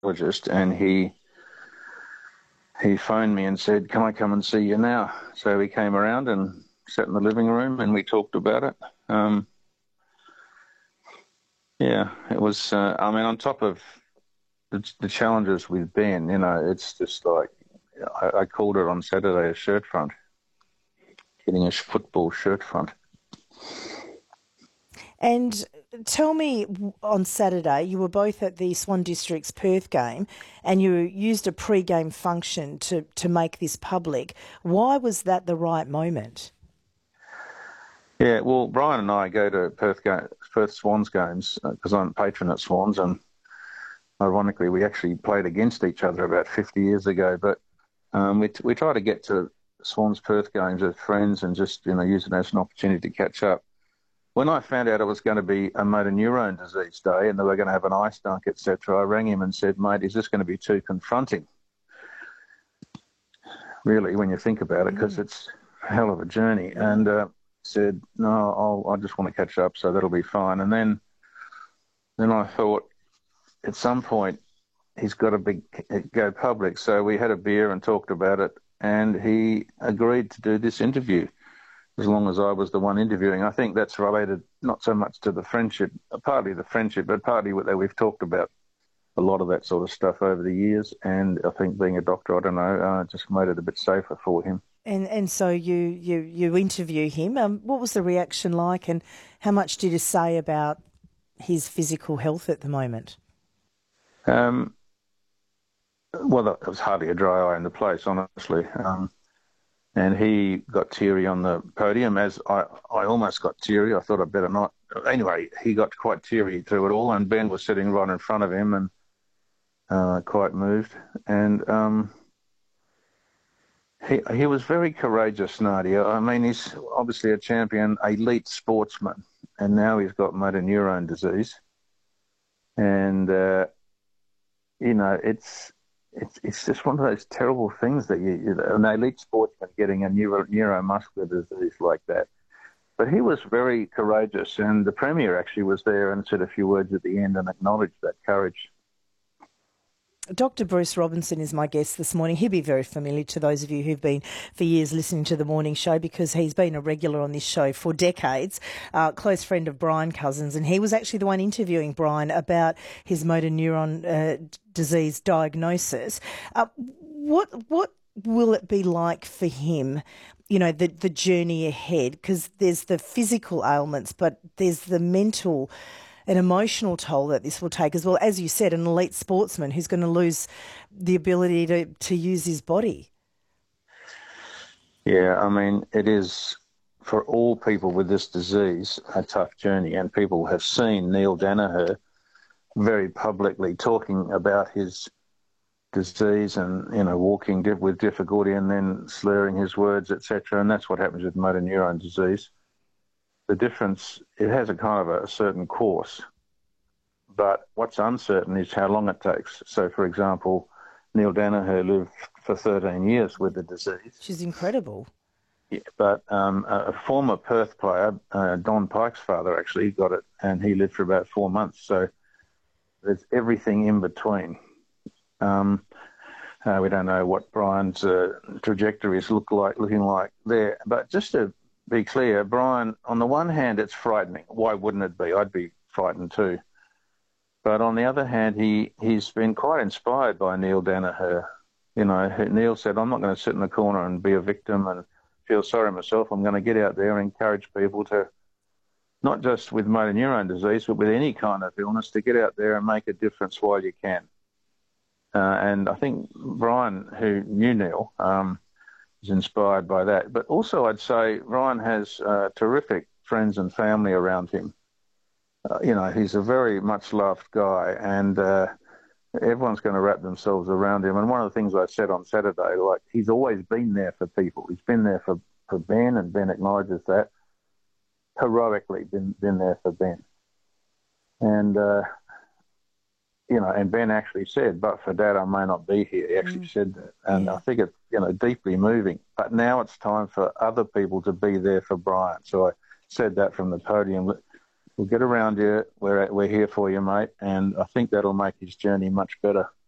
cardiologist, and he phoned me and said, "Can I come and see you now?" So he came around and sat in the living room, and we talked about it. Yeah, it was. I mean, on top of the challenges with Ben, it's just like I called it on Saturday a shirt front, getting a football shirt front. And tell me, on Saturday, you were both at the Swan District's Perth game and you used a pre-game function to make this public. Why was that the right moment? Yeah, well, Brian and I go to Perth Swans games because I'm a patron at Swans, and ironically, we actually played against each other about 50 years ago. But we try to get to Swans Perth games as friends and just use it as an opportunity to catch up. When I found out it was going to be a motor neurone disease day and they were going to have an ice dunk, etc., I rang him and said, "Mate, is this going to be too confronting?" Really, when you think about it, because it's a hell of a journey. And said, "No, I just want to catch up, so that'll be fine." And then I thought, at some point, he's got to go public. So we had a beer and talked about it, and he agreed to do this interview as long as I was the one interviewing. I think that's related not so much to the friendship, partly the friendship, but partly that we've talked about a lot of that sort of stuff over the years. And I think being a doctor, I don't know, just made it a bit safer for him. And so you interview him. What was the reaction like, and how much did you say about his physical health at the moment? Um, well, there was hardly a dry eye in the place, honestly. And he got teary on the podium, as I almost got teary. I thought I'd better not. Anyway, he got quite teary through it all, and Ben was sitting right in front of him and quite moved. And he was very courageous, Nadia. I mean, he's obviously a champion, elite sportsman, and now he's got motor neurone disease. And, it's just one of those terrible things that an elite sportsman getting a neuromuscular disease like that. But he was very courageous, and the Premier actually was there and said a few words at the end and acknowledged that courage. Dr. Bruce Robinson is my guest this morning. He'll be very familiar to those of you who've been for years listening to the morning show, because he's been a regular on this show for decades, close friend of Brian Cousins, and he was actually the one interviewing Brian about his motor neuron disease diagnosis. What will it be like for him, the journey ahead? Because there's the physical ailments, but there's the mental an emotional toll that this will take as well. As you said, an elite sportsman who's going to lose the ability to use his body. Yeah, I mean, it is, for all people with this disease, a tough journey. And people have seen Neil Danaher very publicly talking about his disease and, walking with difficulty and then slurring his words, etc. And that's what happens with motor neurone disease. The difference, it has a kind of a certain course, but what's uncertain is how long it takes. So, for example, Neil Danaher lived for 13 years with the disease. She's incredible. Yeah, but a former Perth player, Don Pike's father, actually got it, and he lived for about 4 months. So there's everything in between. We don't know what Brian's trajectory is looking like there. But just to be clear, Brian, on the one hand, it's frightening. Why wouldn't it be? I'd be frightened too. But on the other hand, he's been quite inspired by Neil Danaher. Neil said, "I'm not going to sit in the corner and be a victim and feel sorry myself. I'm going to get out there and encourage people to, not just with motor neurone disease, but with any kind of illness, to get out there and make a difference while you can." And I think Brian, who knew Neil, is inspired by that. But also I'd say Ryan has terrific friends and family around him. He's a very much loved guy, and everyone's going to wrap themselves around him. And one of the things I said on Saturday, like, he's always been there for people. He's been there for Ben, and Ben acknowledges that. Heroically been there for Ben. And, and Ben actually said, "But for Dad, I may not be here." He actually said that. And I think it's, deeply moving. But now it's time for other people to be there for Brian. So I said that from the podium. We'll get around you. We're here for you, mate. And I think that'll make his journey much better.